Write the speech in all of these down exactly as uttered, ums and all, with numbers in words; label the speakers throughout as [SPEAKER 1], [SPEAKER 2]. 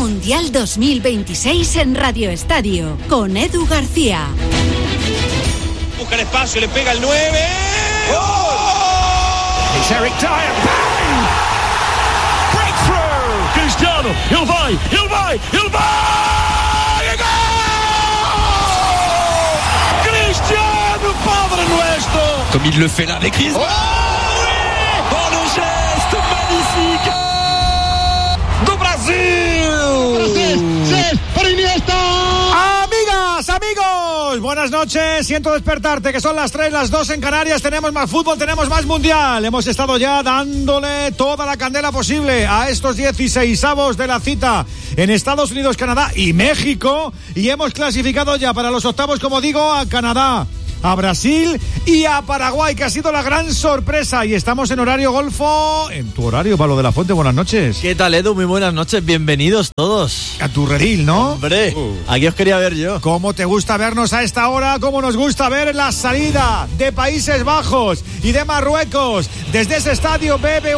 [SPEAKER 1] Mundial dos mil veintiséis en Radio Estadio, con Edu García.
[SPEAKER 2] Busca el espacio, le pega el nueve.
[SPEAKER 3] ¡Gol! Es Eric Dyer. ¡Bang! Breakthrough! Cristiano, ele vai, ele vai, ele vai! ¡Gol! Cristiano, Padre Nuestro!
[SPEAKER 2] Comme il le fait là avec Griezmann.
[SPEAKER 3] Oh, oui!
[SPEAKER 2] Oh, le geste magnifique do Brasil.
[SPEAKER 3] Brasil, sí, para Iniesta.
[SPEAKER 4] Amigas, amigos, buenas noches. Siento despertarte, que son las tres, las dos en Canarias. Tenemos más fútbol, tenemos más mundial. Hemos estado ya dándole toda la candela posible a estos dieciseisavos de la cita en Estados Unidos, Canadá y México. Y hemos clasificado ya para los octavos, como digo, a Canadá, a Brasil y a Paraguay, que ha sido la gran sorpresa. Y estamos en horario golfo. En tu horario, Pablo de la Fuente, buenas noches.
[SPEAKER 5] ¿Qué tal, Edu? Muy buenas noches, bienvenidos todos.
[SPEAKER 4] A tu redil, ¿no?
[SPEAKER 5] Hombre,
[SPEAKER 4] uh.
[SPEAKER 5] aquí os quería ver yo.
[SPEAKER 4] ¿Cómo te gusta vernos a esta hora? ¿Cómo nos gusta ver la salida de Países Bajos y de Marruecos desde ese estadio B B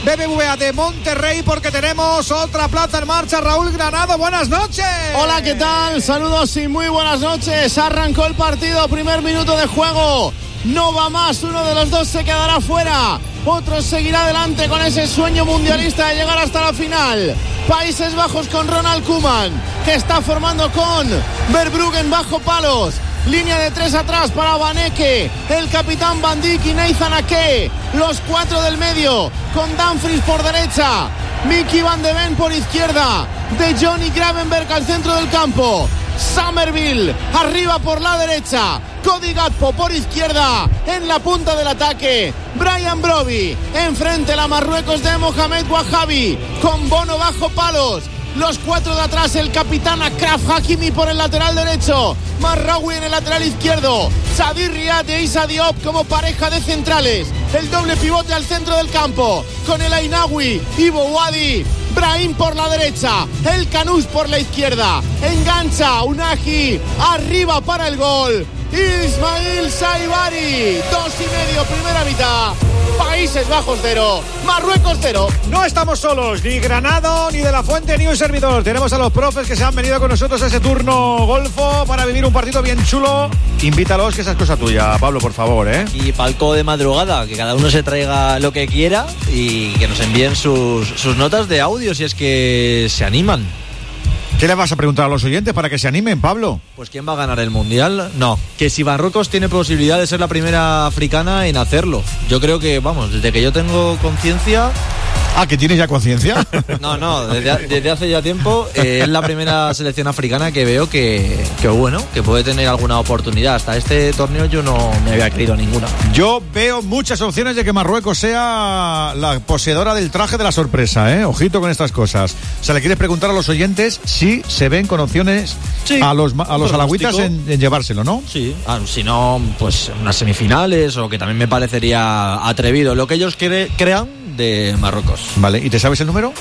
[SPEAKER 4] V A de Monterrey? Porque tenemos otra plaza en marcha. Raúl Granado, buenas noches.
[SPEAKER 6] Hola, ¿qué tal? Saludos y muy buenas noches. Arrancó el partido, primer minuto de juego. No va más, uno de los dos se quedará fuera, otro seguirá adelante con ese sueño mundialista de llegar hasta la final. Países Bajos con Ronald Koeman, que está formando con Verbruggen bajo palos. Línea de tres atrás para Vaneke, el capitán Van Dijk y Nathan Ake. Los cuatro del medio, con Dumfries por derecha, Mickey Van de Ven por izquierda, De Jong y Gravenberch al centro del campo. Somerville arriba por la derecha, Cody Gakpo por izquierda, en la punta del ataque Brian Brobbey, enfrente la Marruecos de Mohamed Wahabi, con Bono bajo palos. Los cuatro de atrás, el capitán Achraf Hakimi por el lateral derecho, Marraoui en el lateral izquierdo, Sadir Riad e Issa Diop como pareja de centrales. El doble pivote al centro del campo, con el Ainaoui, Ibo Wadi, Brahim por la derecha, el Canús por la izquierda. Engancha Unahi, arriba para el gol Ismail Saibari. Dos y medio, primera mitad. Países Bajos cero, Marruecos cero.
[SPEAKER 4] No estamos solos, ni Granado, ni de la Fuente, ni un servidor. Tenemos a los profes que se han venido con nosotros a ese turno golfo para vivir un partido bien chulo. Invítalos, que esa es cosa tuya, Pablo, por favor, ¿eh?
[SPEAKER 5] Y palco de madrugada, que cada uno se traiga lo que quiera y que nos envíen sus, sus notas de audio si es que se animan.
[SPEAKER 4] ¿Qué le vas a preguntar a los oyentes para que se animen, Pablo?
[SPEAKER 5] Pues ¿quién va a ganar el Mundial? No, que si Marruecos tiene posibilidad de ser la primera africana en hacerlo. Yo creo que, vamos, desde que yo tengo conciencia...
[SPEAKER 4] Ah, ¿que tienes ya conciencia?
[SPEAKER 5] No, no, desde, desde hace ya tiempo eh, es la primera selección africana que veo que, que, bueno, que puede tener alguna oportunidad. Hasta este torneo yo no me había creído ninguna.
[SPEAKER 4] Yo veo muchas opciones de que Marruecos sea la poseedora del traje de la sorpresa, ¿eh? Ojito con estas cosas. O sea, le quieres preguntar a los oyentes si se ven con opciones sí, a los, a los alagüitas en, en llevárselo, ¿no?
[SPEAKER 5] Sí, ah, si no, pues unas semifinales, o que también me parecería atrevido lo que ellos cre- crean de Marruecos.
[SPEAKER 4] Vale, ¿y te sabes el número?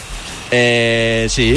[SPEAKER 5] Eh, sí.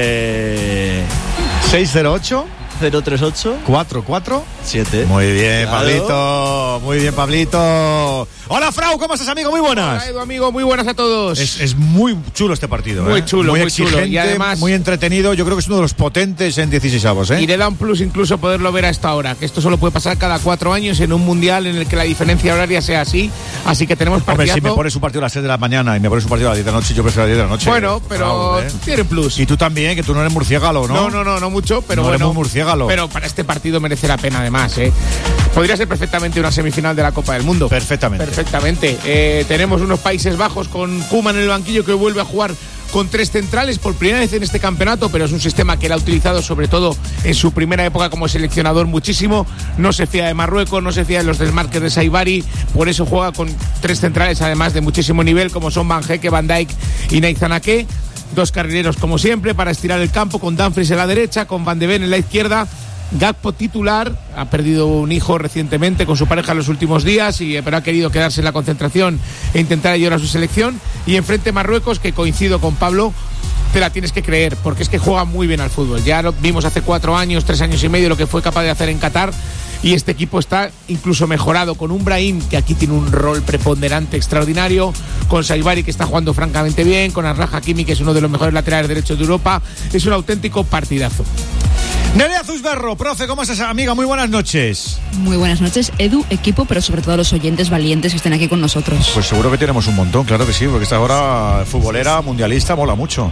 [SPEAKER 5] Eh...
[SPEAKER 4] seis cero ocho
[SPEAKER 5] cero tres ocho
[SPEAKER 4] cuatro cuatro
[SPEAKER 5] siete.
[SPEAKER 4] Muy bien,
[SPEAKER 5] claro.
[SPEAKER 4] Pablito. Muy bien, Pablito. Hola, Frau, ¿cómo estás, amigo? Muy buenas.
[SPEAKER 6] Hola, Edu, amigo, muy buenas a todos.
[SPEAKER 4] Es, es muy chulo este partido.
[SPEAKER 6] Muy
[SPEAKER 4] ¿eh?
[SPEAKER 6] chulo,
[SPEAKER 4] muy,
[SPEAKER 6] muy
[SPEAKER 4] exigente,
[SPEAKER 6] chulo. Y además,
[SPEAKER 4] muy entretenido. Yo creo que es uno de los potentes en dieciseisavos, ¿eh?
[SPEAKER 6] Y le da un plus incluso poderlo ver a esta hora, que esto solo puede pasar cada cuatro años en un mundial en el que la diferencia horaria sea así. Así que tenemos partidazo.
[SPEAKER 4] Hombre, si me pones un partido a las seis de la mañana y me pones un partido a las diez de la noche, yo prefiero a las diez de la noche.
[SPEAKER 6] Bueno, pero
[SPEAKER 4] Frau, ¿eh?
[SPEAKER 6] tiene plus.
[SPEAKER 4] Y tú también, que tú no eres murciégalo, ¿no?
[SPEAKER 6] No, no, no, no mucho, pero
[SPEAKER 4] no
[SPEAKER 6] bueno.
[SPEAKER 4] eres muy murciégalo.
[SPEAKER 6] Pero para este partido merece la pena además, ¿eh? Podría ser perfectamente una semifinal de la Copa del Mundo.
[SPEAKER 4] Perfectamente.
[SPEAKER 6] Perfectamente. Eh, tenemos unos Países Bajos con Koeman en el banquillo, que vuelve a jugar con tres centrales por primera vez en este campeonato, pero es un sistema que él ha utilizado sobre todo en su primera época como seleccionador muchísimo. No se fía de Marruecos, no se fía de los desmarques de Saibari, por eso juega con tres centrales además de muchísimo nivel, como son Van Hecke, Van Dijk y Nathan Ake. Dos carrileros como siempre para estirar el campo, con Dumfries en la derecha, con Van de Ven en la izquierda. Gakpo titular, ha perdido un hijo recientemente con su pareja en los últimos días, y, pero ha querido quedarse en la concentración e intentar ayudar a su selección. Y enfrente Marruecos, que coincido con Pablo, te la tienes que creer, porque es que juega muy bien al fútbol. Ya lo vimos hace cuatro años, tres años y medio, lo que fue capaz de hacer en Qatar,
[SPEAKER 7] y este equipo está incluso mejorado con un Brahim que aquí tiene un rol preponderante extraordinario, con Saibari que está jugando francamente bien, con Achraf Hakimi que es uno de los mejores laterales derechos de Europa. Es un auténtico partidazo.
[SPEAKER 4] Nerea Zusberro, profe, ¿cómo estás, amiga? Muy buenas noches.
[SPEAKER 8] Muy buenas noches, Edu, equipo, pero sobre todo a los oyentes valientes que estén aquí con nosotros.
[SPEAKER 4] Pues seguro que tenemos un montón, claro que sí, porque esta hora futbolera, mundialista, mola mucho.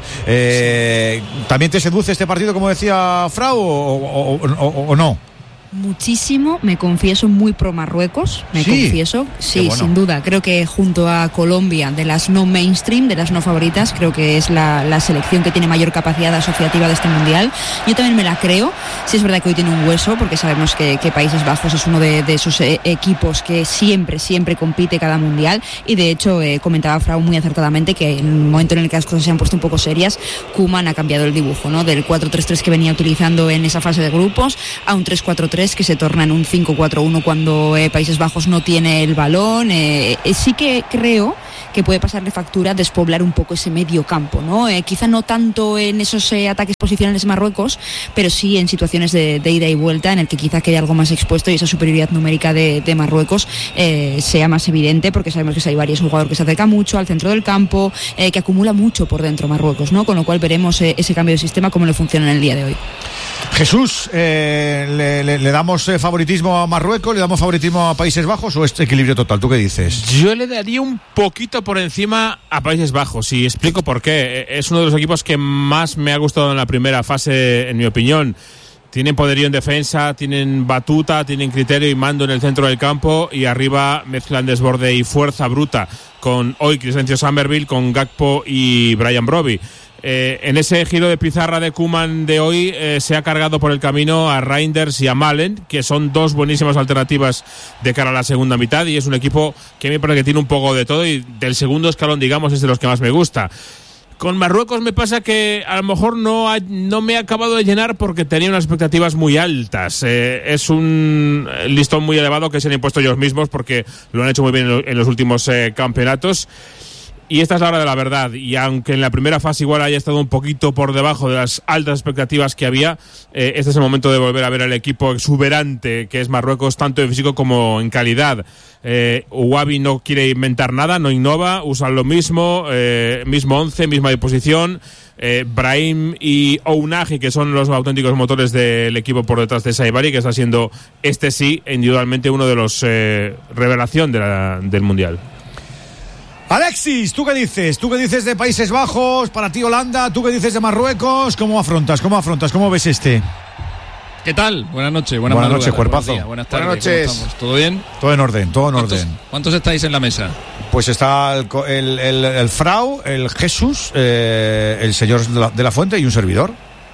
[SPEAKER 4] Eh, ¿También te seduce este partido, como decía Frau, o, o, o, o, o no?
[SPEAKER 8] Muchísimo, me confieso muy pro Marruecos, me
[SPEAKER 4] sí,
[SPEAKER 8] confieso, sí,
[SPEAKER 4] bueno.
[SPEAKER 8] Sin duda, creo que junto a Colombia, de las no mainstream, de las no favoritas, creo que es la, la selección que tiene mayor capacidad asociativa de este mundial. Yo también me la creo, sí es verdad que hoy tiene un hueso, porque sabemos que, que Países Bajos es uno de, de esos eh, equipos que siempre, siempre compite cada mundial, y de hecho eh, comentaba Frau muy acertadamente que en el momento en el que las cosas se han puesto un poco serias, Koeman ha cambiado el dibujo, ¿no? Del cuatro tres tres que venía utilizando en esa fase de grupos a un tres cuatro tres que se torna en un cinco cuatro uno cuando eh, Países Bajos no tiene el balón. Eh, eh, sí que creo que puede pasarle factura despoblar un poco ese medio campo, ¿no? Eh, quizá no tanto en esos eh, ataques posicionales de Marruecos, pero sí en situaciones de, de ida y vuelta en el que quizá quede algo más expuesto y esa superioridad numérica de, de Marruecos eh, sea más evidente, porque sabemos que Saibari es un jugador que se acerca mucho al centro del campo, eh, que acumula mucho por dentro Marruecos, ¿no? Con lo cual veremos eh, ese cambio de sistema, cómo le funciona en el día de hoy.
[SPEAKER 4] Jesús, eh, ¿le, le, ¿le damos eh, favoritismo a Marruecos, le damos favoritismo a Países Bajos o es equilibrio total? ¿Tú qué dices?
[SPEAKER 9] Yo le daría un poquito por encima a Países Bajos y explico por qué. Es uno de los equipos que más me ha gustado en la primera fase, en mi opinión. Tienen poderío en defensa, tienen batuta, tienen criterio y mando en el centro del campo, y arriba mezclan desborde y fuerza bruta con hoy Crescencio Summerville, con Gakpo y Brian Brobbey. Eh, en ese giro de pizarra de Koeman de hoy eh, se ha cargado por el camino a Reinders y a Malen, que son dos buenísimas alternativas de cara a la segunda mitad, y es un equipo que me parece que tiene un poco de todo, y del segundo escalón, digamos, es de los que más me gusta. Con Marruecos me pasa que a lo mejor no, ha, no me ha acabado de llenar porque tenía unas expectativas muy altas. Eh, es un listón muy elevado que se han impuesto ellos mismos porque lo han hecho muy bien en, lo, en los últimos eh, campeonatos. Y esta es la hora de la verdad, y aunque en la primera fase igual haya estado un poquito por debajo de las altas expectativas que había, eh, este es el momento de volver a ver al equipo exuberante que es Marruecos, tanto en físico como en calidad. Eh, Ouabi no quiere inventar nada, no innova, usan lo mismo, eh, mismo once, misma disposición. Eh, Brahim y Ounahi, que son los auténticos motores del equipo por detrás de Saibari, que está siendo este sí, indudablemente uno de los eh, revelación de la, del Mundial.
[SPEAKER 4] Alexis, ¿tú qué dices? ¿Tú qué dices de Países Bajos? Para ti Holanda, ¿tú qué dices de Marruecos? ¿Cómo afrontas? ¿Cómo afrontas? ¿Cómo ves este?
[SPEAKER 10] ¿Qué tal? Buenas noches. Buenas,
[SPEAKER 4] buenas noches, cuerpazo.
[SPEAKER 10] Buenas, buenas tardes.
[SPEAKER 7] Buenas noches.
[SPEAKER 10] ¿Todo bien?
[SPEAKER 4] Todo en orden, todo en
[SPEAKER 10] ¿Cuántos,
[SPEAKER 4] orden.
[SPEAKER 10] ¿Cuántos estáis en la mesa?
[SPEAKER 4] Pues está el, el, el, el Frau, el Jesús, eh, el señor de la, de la Fuente y un servidor.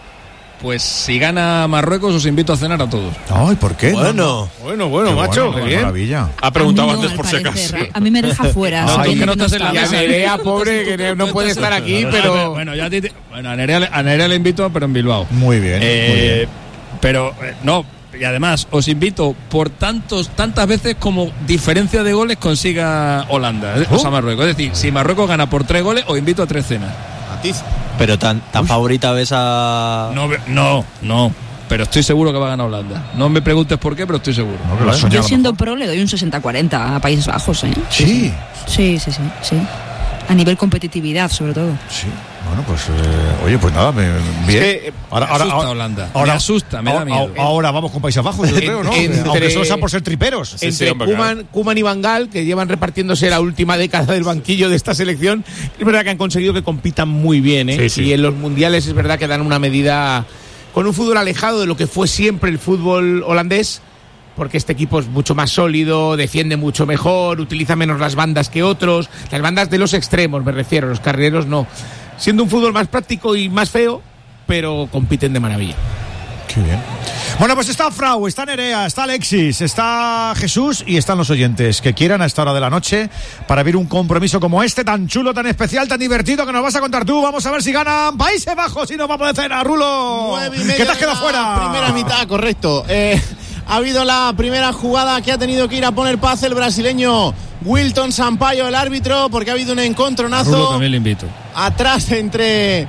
[SPEAKER 10] Pues si gana Marruecos os invito a cenar a todos.
[SPEAKER 4] Ay, ¿por qué?
[SPEAKER 5] Bueno,
[SPEAKER 4] no,
[SPEAKER 7] bueno, bueno,
[SPEAKER 4] qué
[SPEAKER 7] macho,
[SPEAKER 4] bueno,
[SPEAKER 7] qué
[SPEAKER 4] qué
[SPEAKER 7] bien.
[SPEAKER 4] maravilla.
[SPEAKER 9] Ha preguntado
[SPEAKER 8] A mí no,
[SPEAKER 9] antes por si
[SPEAKER 8] parecer,
[SPEAKER 9] acaso.
[SPEAKER 8] A mí me deja fuera.
[SPEAKER 10] No,
[SPEAKER 8] Ay,
[SPEAKER 10] tú que no estás en la
[SPEAKER 7] Y a
[SPEAKER 10] mesa.
[SPEAKER 7] Nerea, pobre, que no puede estar aquí, pero...
[SPEAKER 10] Bueno, yo a, ti te, bueno, a, Nerea, a Nerea le invito, pero en Bilbao.
[SPEAKER 4] Muy bien,
[SPEAKER 10] eh,
[SPEAKER 4] muy bien.
[SPEAKER 10] Pero, eh, no, y además os invito por tantos tantas veces como diferencia de goles consiga Holanda, eh,
[SPEAKER 4] ¿Oh?
[SPEAKER 10] o sea, Marruecos. Es decir, si Marruecos gana por tres goles, os invito a tres cenas.
[SPEAKER 7] A ti.
[SPEAKER 5] Pero tan, tan favorita ves a...
[SPEAKER 10] No, no, no. Pero estoy seguro que va a ganar Holanda. No me preguntes por qué, pero estoy seguro.
[SPEAKER 4] No, que lo has soñado,
[SPEAKER 8] Yo
[SPEAKER 4] a lo
[SPEAKER 8] siendo
[SPEAKER 4] mejor.
[SPEAKER 8] pro le doy un sesenta cuarenta a Países Bajos, ¿eh?
[SPEAKER 4] Sí,
[SPEAKER 8] Sí, sí, sí, sí. A nivel competitividad, sobre todo.
[SPEAKER 4] sí. Bueno, pues, eh, oye, pues nada, me, bien.
[SPEAKER 7] Es que,
[SPEAKER 4] ahora,
[SPEAKER 10] me
[SPEAKER 4] ahora,
[SPEAKER 10] asusta
[SPEAKER 4] ahora,
[SPEAKER 10] Holanda.
[SPEAKER 4] ahora-
[SPEAKER 10] me asusta, me da
[SPEAKER 4] ahora-
[SPEAKER 10] miedo.
[SPEAKER 4] Ahora vamos con Países Bajos, yo creo, ¿no?
[SPEAKER 7] entre-
[SPEAKER 4] Aunque solo sea por ser triperos.
[SPEAKER 9] Sí, sí,
[SPEAKER 7] Entre
[SPEAKER 9] hombre,
[SPEAKER 7] Koeman,
[SPEAKER 9] claro.
[SPEAKER 7] Koeman y Van Gaal, que llevan repartiéndose la última década del banquillo de esta selección, es verdad que han conseguido que compitan muy bien, ¿eh?
[SPEAKER 9] Sí, sí.
[SPEAKER 7] Y en los mundiales es verdad que dan una medida con un fútbol alejado de lo que fue siempre el fútbol holandés, porque este equipo es mucho más sólido, defiende mucho mejor, utiliza menos las bandas que otros, las bandas de los extremos me refiero, los carrileros no. Siendo un fútbol más práctico y más feo, pero compiten de maravilla.
[SPEAKER 4] Qué bien. Bueno, pues está Frau, está Nerea, está Alexis, está Jesús y están los oyentes que quieran a esta hora de la noche para ver un compromiso como este, tan chulo, tan especial, tan divertido que nos vas a contar tú. Vamos a ver si ganan Países Bajos y nos vamos de cena, Rulo.
[SPEAKER 6] Nueve y media
[SPEAKER 4] ¿Qué te has
[SPEAKER 6] de
[SPEAKER 4] quedado
[SPEAKER 6] la
[SPEAKER 4] fuera?
[SPEAKER 6] Primera mitad, correcto. Eh, ha habido la primera jugada que ha tenido que ir a poner paz el brasileño Wilton Sampaio, el árbitro, porque ha habido un
[SPEAKER 10] A Rulo
[SPEAKER 6] encontronazo
[SPEAKER 10] también le invito.
[SPEAKER 6] atrás entre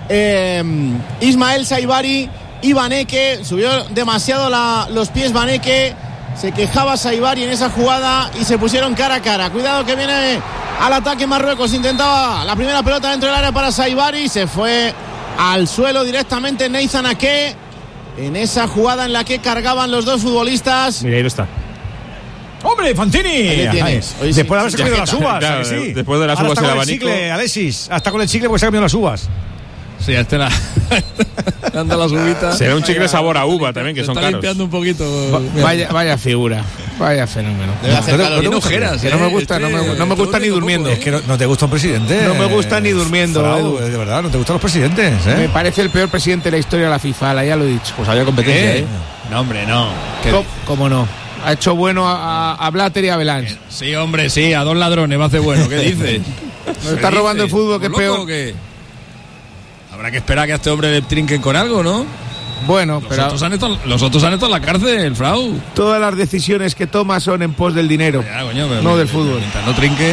[SPEAKER 6] eh, Ismael Saibari y Vaneke. Subió demasiado la, los pies Vaneke Se quejaba Saibari en esa jugada y se pusieron cara a cara. Cuidado que viene al ataque Marruecos. Intentaba la primera pelota dentro del área para Saibari. Se fue al suelo directamente Neizan Ake en esa jugada en la que cargaban los dos futbolistas.
[SPEAKER 9] Mira, ahí está.
[SPEAKER 4] ¡Hombre, Fantini!
[SPEAKER 6] Tienes.
[SPEAKER 4] Después sí, de haberse comido las uvas.
[SPEAKER 9] Claro,
[SPEAKER 4] sí.
[SPEAKER 9] Después de las
[SPEAKER 4] ahora
[SPEAKER 9] uvas y el abanico.
[SPEAKER 4] Chicle, Alexis. Hasta con el chicle porque se ha comido las uvas.
[SPEAKER 10] Sí, hasta la. Anda las uvitas.
[SPEAKER 9] Será un chicle sabor a uva también, que
[SPEAKER 10] se
[SPEAKER 9] son
[SPEAKER 10] está
[SPEAKER 9] caros.
[SPEAKER 10] limpiando un poquito.
[SPEAKER 7] Va, vaya, vaya figura. Vaya fenómeno.
[SPEAKER 6] Debe hacer
[SPEAKER 7] no,
[SPEAKER 6] calor.
[SPEAKER 7] no, no,
[SPEAKER 10] ojeras,
[SPEAKER 7] que
[SPEAKER 10] eh,
[SPEAKER 7] no me gusta,
[SPEAKER 10] este,
[SPEAKER 7] no me, no me gusta ni durmiendo.
[SPEAKER 4] Es que no, no te gusta un presidente.
[SPEAKER 7] No me gusta ni durmiendo,
[SPEAKER 4] Frau,
[SPEAKER 7] Edu.
[SPEAKER 4] de verdad, no te gustan los presidentes, ¿eh?
[SPEAKER 7] Me parece el peor presidente de la historia de la FIFA, ya lo he dicho.
[SPEAKER 5] Pues había competencia, ¿eh? ¿eh?
[SPEAKER 10] No, hombre, no.
[SPEAKER 7] ¿Cómo, ¿Cómo no? Ha hecho bueno a, a Blatter y a Belange.
[SPEAKER 10] Sí, hombre, sí, a dos ladrones va a hacer bueno. ¿Qué dices?
[SPEAKER 7] Nos está robando el fútbol, que es peor.
[SPEAKER 10] ¿Qué? Habrá que esperar que a este hombre le trinquen con algo, ¿no?
[SPEAKER 7] Bueno,
[SPEAKER 10] los
[SPEAKER 7] pero
[SPEAKER 10] otros han estado, los otros han estado en la cárcel, Frau.
[SPEAKER 7] Todas las decisiones que toma son en pos del dinero,
[SPEAKER 10] ya, coño, pero,
[SPEAKER 7] no del fútbol.
[SPEAKER 10] Mientras no trinque.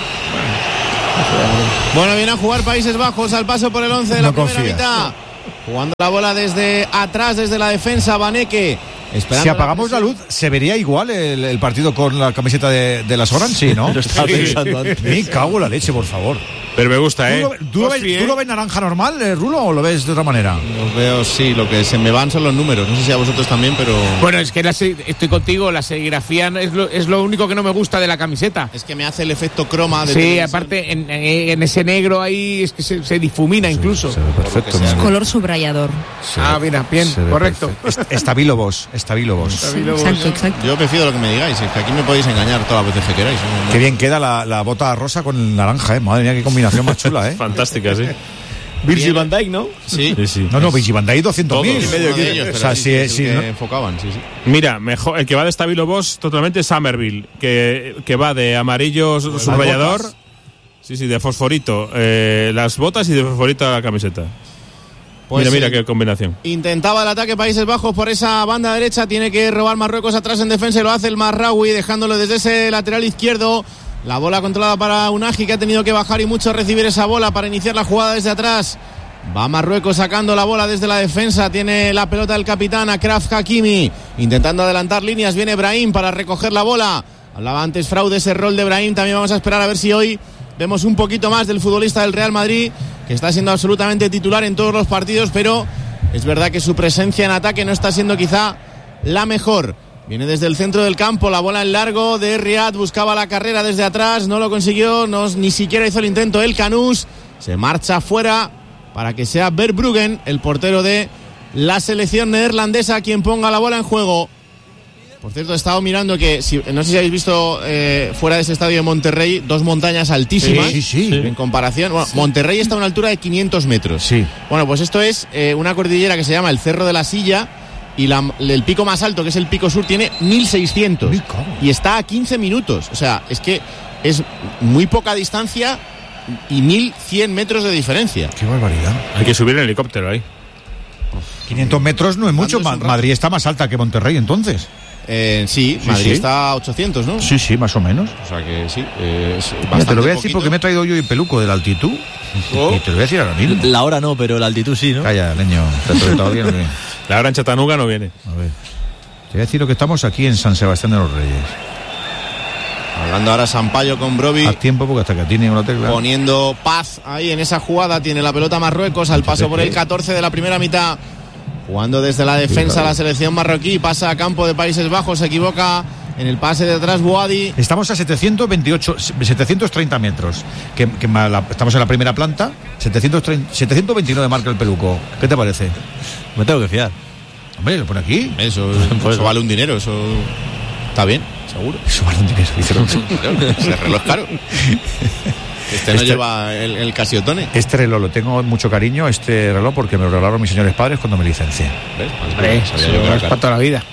[SPEAKER 6] Bueno, viene a jugar Países Bajos al paso por el once de la
[SPEAKER 4] no
[SPEAKER 6] primera
[SPEAKER 4] confía.
[SPEAKER 6] mitad. Jugando la bola desde atrás, desde la defensa, Baneke.
[SPEAKER 4] Si apagamos la luz, ¿se vería igual el, el partido con la camiseta de, de las Orange? Sí, ¿no?
[SPEAKER 5] Lo estaba pensando antes.
[SPEAKER 4] Me cago en la leche, por favor.
[SPEAKER 9] Pero me gusta, ¿eh?
[SPEAKER 4] ¿Tú lo, tú lo ves, ¿tú lo ves naranja normal, eh, Rulo, o lo ves de otra manera?
[SPEAKER 6] Los veo, sí, lo que se me van son los números. No sé si a vosotros también, pero.
[SPEAKER 7] Bueno, es que la, estoy contigo, la serigrafía es lo, es lo único que no me gusta de la camiseta.
[SPEAKER 6] Es que me hace el efecto croma. De
[SPEAKER 7] sí,
[SPEAKER 6] televisión.
[SPEAKER 7] aparte, en, en, en ese negro ahí es que se, se difumina sí, incluso.
[SPEAKER 4] Se ve perfecto.
[SPEAKER 8] Es color subrayador.
[SPEAKER 4] Se
[SPEAKER 7] ah,
[SPEAKER 4] ve,
[SPEAKER 7] mira, bien, correcto.
[SPEAKER 4] Estabilo vos, estabilo vos.
[SPEAKER 8] Exacto, exacto.
[SPEAKER 6] Yo prefiero lo que me digáis, es que aquí me podéis engañar todas las veces que queráis. ¿no?
[SPEAKER 4] Qué bien queda la, la bota rosa con el naranja, ¿eh? Madre mía, qué combinación más chula, ¿eh?
[SPEAKER 9] Fantástica, sí.
[SPEAKER 6] Virgil van Dijk, ¿no? Sí.
[SPEAKER 9] sí, sí.
[SPEAKER 4] No, no, Virgil van Dijk doscientos mil.
[SPEAKER 6] O sea, sí, sí, sí,
[SPEAKER 4] ¿no?
[SPEAKER 6] enfocaban, sí, sí.
[SPEAKER 9] Mira, mejor, el que va de Stabilo Boss totalmente es Somerville, que, que va de amarillo subrayador. Sí, sí, de fosforito eh, las botas y de fosforito la camiseta. Pues mira, mira qué combinación.
[SPEAKER 6] Intentaba el ataque Países Bajos por esa banda derecha. Tiene que robar Marruecos atrás en defensa y lo hace el Marraoui, dejándolo desde ese lateral izquierdo. La bola controlada para Unagi, que ha tenido que bajar y mucho recibir esa bola para iniciar la jugada desde atrás. Va Marruecos sacando la bola desde la defensa. Tiene la pelota el capitán Achraf Hakimi, intentando adelantar líneas. Viene Brahim para recoger la bola. Hablaba antes Frau de ese rol de Brahim. También vamos a esperar a ver si hoy vemos un poquito más del futbolista del Real Madrid, que está siendo absolutamente titular en todos los partidos, pero es verdad que su presencia en ataque no está siendo quizá la mejor. Viene desde el centro del campo, la bola en largo de Riyad, buscaba la carrera desde atrás, no lo consiguió, no, ni siquiera hizo el intento el Canús, se marcha fuera para que sea Verbruggen, el portero de la selección neerlandesa, quien ponga la bola en juego. Por cierto, he estado mirando que, si, no sé si habéis visto eh, fuera de ese estadio de Monterrey, dos montañas altísimas.
[SPEAKER 4] Sí, sí, sí.
[SPEAKER 6] En comparación, bueno, sí. Monterrey está a una altura de quinientos metros.
[SPEAKER 4] Sí.
[SPEAKER 6] Bueno, pues esto es eh, una cordillera que se llama el Cerro de la Silla, y la, el pico más alto, que es el pico sur, tiene mil seiscientos. Y está a quince minutos. O sea, es que es muy poca distancia y mil cien metros de diferencia.
[SPEAKER 4] Qué barbaridad.
[SPEAKER 9] Hay que subir en helicóptero ahí.
[SPEAKER 4] quinientos metros no es mucho. Ma- Madrid está más alta que Monterrey, entonces.
[SPEAKER 6] Eh, sí,
[SPEAKER 4] Sí,
[SPEAKER 6] Madrid
[SPEAKER 4] sí.
[SPEAKER 6] está a ochocientos, ¿no?
[SPEAKER 4] Sí, sí, más o menos.
[SPEAKER 6] O sea que sí, eh, es
[SPEAKER 4] Mira,
[SPEAKER 6] bastante
[SPEAKER 4] te lo voy a decir
[SPEAKER 6] poquito.
[SPEAKER 4] porque me he traído yo el peluco de la altitud.
[SPEAKER 6] Oh.
[SPEAKER 4] Y te lo voy a decir ahora mismo.
[SPEAKER 5] La hora no, pero la altitud sí, ¿no?
[SPEAKER 4] Calla, leño. ¿Todavía no viene?
[SPEAKER 9] La hora en Chattanooga no viene.
[SPEAKER 4] A ver. Te voy a decir lo que estamos aquí en San Sebastián de los Reyes.
[SPEAKER 6] Hablando ahora Sampaio con Brovi,
[SPEAKER 4] Haz tiempo porque hasta que tiene una tecla.
[SPEAKER 6] poniendo paz ahí en esa jugada. Tiene la pelota Marruecos al paso por el catorce de la primera mitad. Jugando desde la defensa la selección marroquí. Pasa a campo de Países Bajos. Se equivoca en el pase de atrás Boadi.
[SPEAKER 4] Estamos a setecientos veintiocho, setecientos treinta metros. Que, que ma- la- estamos en la primera planta. setecientos treinta, setecientos veintinueve marca el peluco. ¿Qué te parece?
[SPEAKER 5] Me tengo que fiar.
[SPEAKER 4] Hombre, lo pone aquí.
[SPEAKER 6] Eso,
[SPEAKER 5] Pues-
[SPEAKER 6] eso vale un dinero. Eso está bien, seguro.
[SPEAKER 4] Eso vale un dinero, dice el otro.
[SPEAKER 6] Ese reloj es caro. Este no
[SPEAKER 4] Este-
[SPEAKER 6] lleva el, el Casiotone.
[SPEAKER 4] Este reloj lo tengo mucho cariño, este reloj, porque me lo regalaron mis señores padres cuando me licencié.
[SPEAKER 6] ¿Ves?
[SPEAKER 7] Hombre,
[SPEAKER 6] Sabía
[SPEAKER 7] eso
[SPEAKER 6] yo que era
[SPEAKER 7] es
[SPEAKER 6] caro.
[SPEAKER 7] para toda la vida.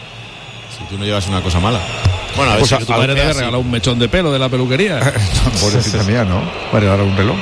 [SPEAKER 6] Si tú no llevas una cosa mala. Bueno, a ver
[SPEAKER 10] Pues
[SPEAKER 6] si
[SPEAKER 10] a
[SPEAKER 6] tú
[SPEAKER 10] tu
[SPEAKER 6] lo
[SPEAKER 10] madre te
[SPEAKER 6] feas,
[SPEAKER 10] había
[SPEAKER 6] sí.
[SPEAKER 10] regalado un mechón de pelo de la peluquería.
[SPEAKER 4] Pobrecita mía, ¿no? Vale, ahora un reloj.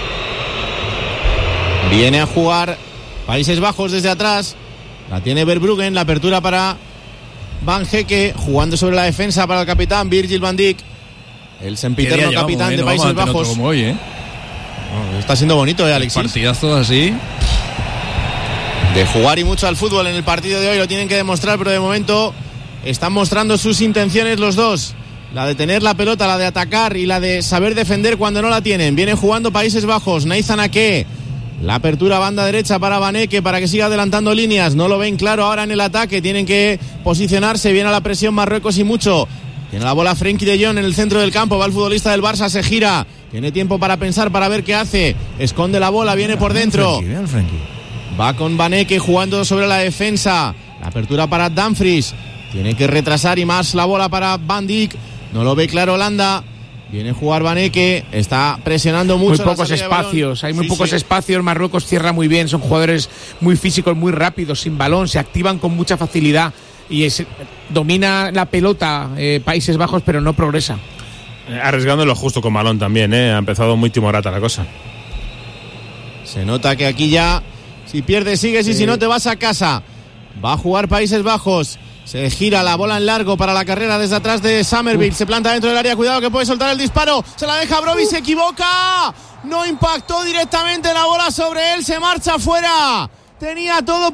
[SPEAKER 6] Viene a jugar Países Bajos desde atrás. La tiene Verbruggen. La apertura para Van Hecke. Jugando sobre la defensa para el capitán Virgil van Dijk. El
[SPEAKER 10] Qué
[SPEAKER 6] sempiterno
[SPEAKER 10] día llevamos,
[SPEAKER 6] capitán
[SPEAKER 10] eh,
[SPEAKER 6] de
[SPEAKER 10] no vamos
[SPEAKER 6] Países
[SPEAKER 10] a tener otro
[SPEAKER 6] Bajos.
[SPEAKER 10] como hoy, ¿eh?
[SPEAKER 6] Oh, está siendo bonito, ¿eh, Alexis?
[SPEAKER 10] Partidazo así.
[SPEAKER 6] De jugar y mucho al fútbol en el partido de hoy. Lo tienen que demostrar, pero de momento están mostrando sus intenciones los dos. La de tener la pelota, la de atacar y la de saber defender cuando no la tienen. Viene jugando Países Bajos, Nathan Ake. La apertura banda derecha para Vaneke para que siga adelantando líneas. No lo ven claro ahora en el ataque. Tienen que posicionarse. Viene a la presión Marruecos y mucho. Tiene la bola Frenkie de Jong en el centro del campo. Va el futbolista del Barça, se gira. Tiene tiempo para pensar, para ver qué hace. Esconde la bola, viene por dentro. Va con Vaneke jugando sobre la defensa. La apertura para Dumfries. Tiene que retrasar y más la bola para Van Dijk. No lo ve claro Holanda. Viene a jugar Vaneke, está presionando mucho.
[SPEAKER 7] Muy pocos espacios, hay muy sí, pocos sí. espacios. Marruecos cierra muy bien, son jugadores muy físicos, muy rápidos, sin balón, se activan con mucha facilidad y es, domina la pelota eh, Países Bajos, pero no progresa.
[SPEAKER 9] Arriesgando lo justo con balón también, ¿eh? Ha empezado muy timorata la cosa.
[SPEAKER 6] Se nota que aquí ya, si pierdes sigues y sí. si no te vas a casa. Va a jugar Países Bajos. Se gira la bola en largo para la carrera desde atrás de Summerville. Se planta dentro del área. Cuidado que puede soltar el disparo. Se la deja Broby. Se equivoca. No impactó directamente la bola sobre él. Se marcha fuera. Tenía todo